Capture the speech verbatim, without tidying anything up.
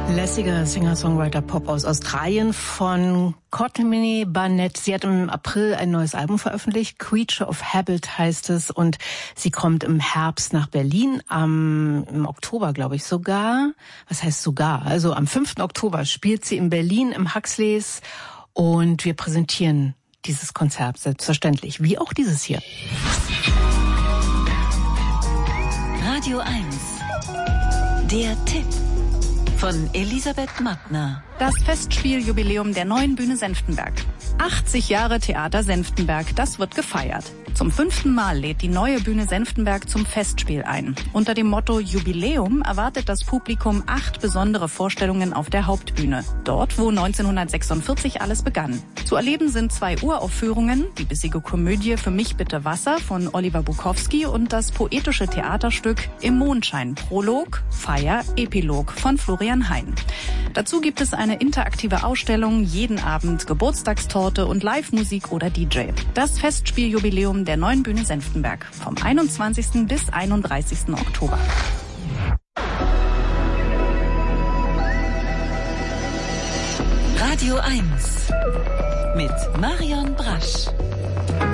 Lässiger Singer-Songwriter-Pop aus Australien von Courtney Barnett. Sie hat im April ein neues Album veröffentlicht. Creature of Habit heißt es. Und sie kommt im Herbst nach Berlin. Am, im Oktober, glaube ich, sogar. Was heißt sogar? Also am fünften Oktober spielt sie in Berlin im Huxleys. Und wir präsentieren dieses Konzert selbstverständlich. Wie auch dieses hier. Radio eins. Der Tipp. Von Elisabeth Mattner. Das Festspieljubiläum der Neuen Bühne Senftenberg. achtzig Jahre Theater Senftenberg, das wird gefeiert. Zum fünften Mal lädt die Neue Bühne Senftenberg zum Festspiel ein. Unter dem Motto Jubiläum erwartet das Publikum acht besondere Vorstellungen auf der Hauptbühne. Dort, wo neunzehnhundertsechsundvierzig alles begann. Zu erleben sind zwei Uraufführungen, die bissige Komödie Für mich bitte Wasser von Oliver Bukowski und das poetische Theaterstück Im Mondschein, Prolog, Feier, Epilog von Florian Hein. Dazu gibt es eine interaktive Ausstellung, jeden Abend Geburtstagstorte und Live-Musik oder D J. Das Festspieljubiläum der Neuen Bühne Senftenberg vom einundzwanzigsten bis einunddreißigsten Oktober. Radio eins mit Marion Brasch.